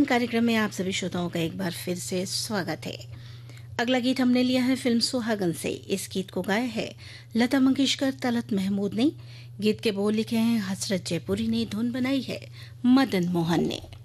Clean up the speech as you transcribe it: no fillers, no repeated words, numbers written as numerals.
कार्यक्रम में आप सभी श्रोताओं का एक बार फिर से स्वागत है। अगला गीत हमने लिया है फिल्म सुहागन से। इस गीत को गाया है लता मंगेशकर, तलत महमूद ने। गीत के बोल लिखे हैं हसरत जयपुरी ने, धुन बनाई है मदन मोहन ने।